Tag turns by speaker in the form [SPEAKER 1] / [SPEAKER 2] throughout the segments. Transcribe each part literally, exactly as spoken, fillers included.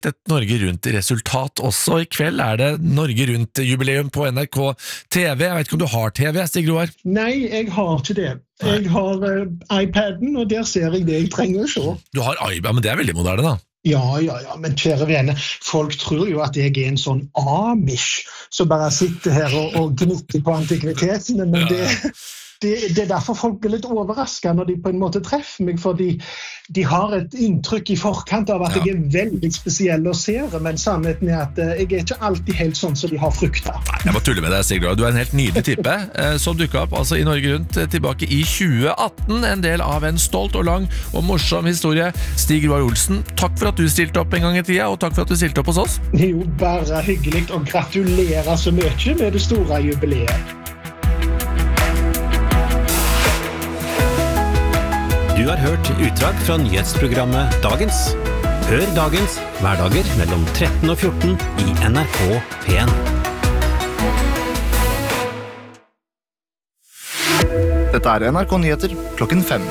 [SPEAKER 1] et Norge Rundt-resultat også. I kveld er det Norge Rundt-jubileum på N R K T V. Jeg vet ikke om du har T V, Stig Roar?
[SPEAKER 2] Nei, jeg har ikke det. Jeg har uh, iPaden, og der ser jeg det jeg trenger å se.
[SPEAKER 1] Du har iPad, men det er veldig moderne da.
[SPEAKER 2] Ja, ja, ja, men kjære vene, folk tror jo at jeg er en sånn amish, som bare sitter her og, og gnitter på antikvitetene, men det, det, det er derfor folk blir litt overrasket når de på en måte treffer meg, fordi de har et inntrykk i forkant av at ja. Jeg er veldig spesiell å se, men sannheten er at jeg er ikke alltid helt sånn som de har fryktet.
[SPEAKER 1] Nei, jeg må tulle med deg, Stig Roar. Du er en helt nydelig type, som dukket opp altså, i Norge Rundt tilbake i tjue atten, en del av en stolt og lang og morsom historie. Stig Roar Olsen, takk for at du stilte opp en gang i tida, og takk for at du stilte opp hos oss.
[SPEAKER 2] Det er jo bare hyggelig å gratulere så mye med det store jubileet.
[SPEAKER 3] Du har hørt utdrag fra nyhetsprogrammet Dagens. Hør Dagens hverdager mellom tretten og fjorten i N R K P en.
[SPEAKER 4] Dette er N R K Nyheter klokken fem.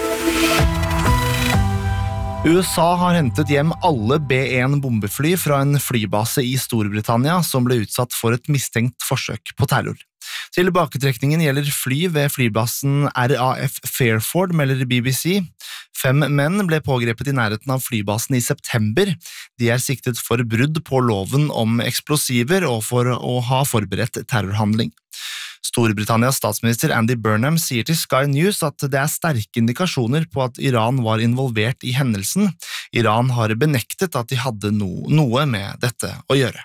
[SPEAKER 4] U S A har hentet hjem alle B en bombefly fra en flybase i Storbritannia som ble utsatt for et mistenkt forsøk på terror. Tilbaketrekningen gjelder fly ved flybasen R A F Fairford, melder B B C. Fem menn ble pågrepet i nærheten av flybasen i september. De er siktet for brudd på loven om eksplosiver og for å ha forberedt terrorhandling. Storbritannias statsminister Andy Burnham sier til Sky News at det er sterke indikasjoner på at Iran var involvert i hendelsen. Iran har benektet at de hadde no noe med dette å gjøre.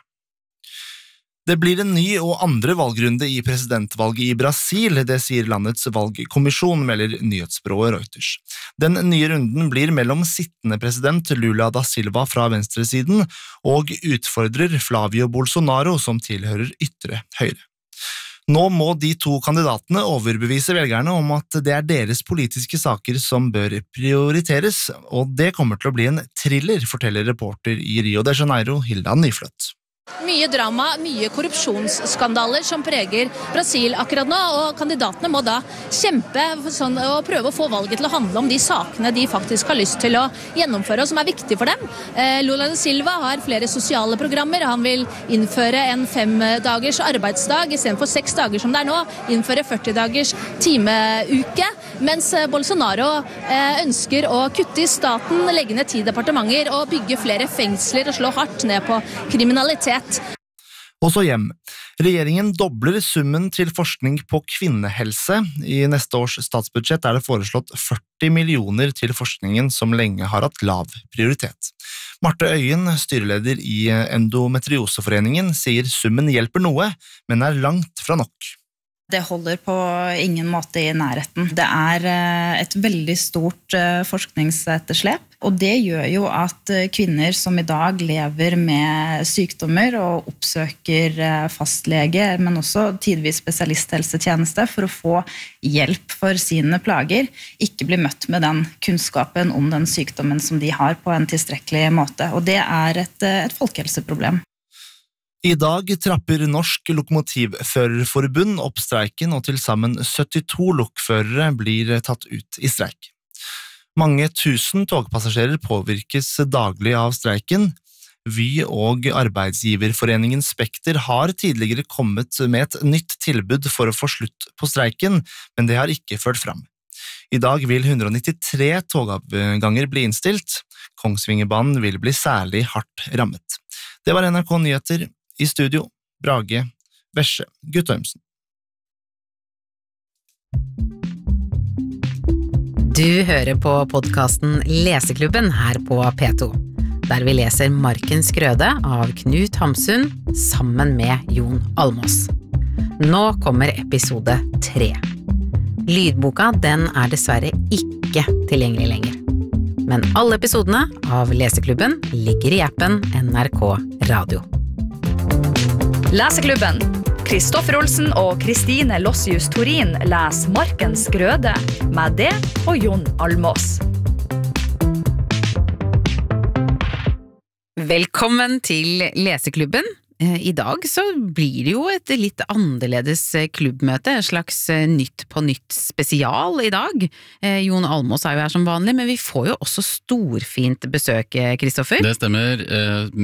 [SPEAKER 4] Det blir en ny og andre valgrunde i presidentvalget i Brasil, det sier landets valgkommisjon, melder nyhetsbyrået Reuters. Den nye runden blir mellom sittende president Lula da Silva fra venstresiden og utfordrer Flavio Bolsonaro som tilhører ytre høyre. Nå må de to kandidatene overbevise velgerne om at det er deres politiske saker som bør prioriteres, og det kommer til å bli en thriller, forteller reporter i Rio de Janeiro, Hilda Nyfløtt.
[SPEAKER 5] Mye drama, mye korrupsjonsskandaler som preger Brasil akkurat nå, og kandidatene må da kjempe sånn, og prøve å få valget til å handle om de sakene de faktisk har lyst til å gjennomføre, og som er viktige for dem. Eh, Lula da Silva har flere sosiale programmer. Han vil innføre en femdagers arbeidsdag i stedet for seks dager som det er nå, innføre førti dagers timeuke, mens Bolsonaro eh, ønsker å kutte i staten, legge ned ti departementer og bygge flere fengsler og slå hardt ned på kriminalitet.
[SPEAKER 4] Og så hjem. Regjeringen dobler summen til forskning på kvinnehelse. I neste års statsbudsjett er det foreslått førti millioner til forskningen som lenge har hatt lav prioritet. Marte Øyen, styreleder i Endometrioseforeningen, sier summen hjelper noe, men er langt fra nok.
[SPEAKER 6] Det holder på ingen måte i nærheten. Det er et veldig stort forskningsetterslep, og det gjør jo at kvinner som i dag lever med sykdommer og oppsøker fastlege, men også tidvis spesialisthelsetjeneste for å få hjelp for sine plager, ikke blir møtt med den kunnskapen om den sykdommen som de har på en tilstrekkelig måte, og det er et, et folkehelseproblem.
[SPEAKER 4] I dag trapper Norsk Lokomotivførerforbund opp streiken, og til sammen syttito lokførere blir tatt ut i streik. Mange tusen togpassasjerer påvirkes daglig av streiken. Vy og arbeidsgiverforeningen Spekter har tidligere kommet med et nytt tilbud for å få slutt på streiken, men det har ikke ført fram. I dag vil hundre og nittitre togavganger bli innstilt. Kongsvingerbanen vil bli særlig hardt rammet. Det var N R K Nyheter. I studio, Brage, Vesje, Guttormsen.
[SPEAKER 7] Du hører på podcasten Leseklubben her på P to, der vi leser Markens Grøde av Knut Hamsun sammen med Jon Almås. Nå kommer episode tre. Lydboka, den er dessverre ikke tilgjengelig lenger. Men alle episodene av Leseklubben ligger i appen N R K Radio.
[SPEAKER 8] Leseklubben. Kristoffer Olsen og Kristine Lossius Torin leser Markens Grøde med det og Jon Almås.
[SPEAKER 7] Velkommen til Leseklubben. I dag så blir det jo et litt annerledes klubbmøte, et slags nytt på nytt spesial i dag. Jon Almaas er jo her som vanlig, men vi får jo også storfint besøk, Kristoffer.
[SPEAKER 9] Det stemmer.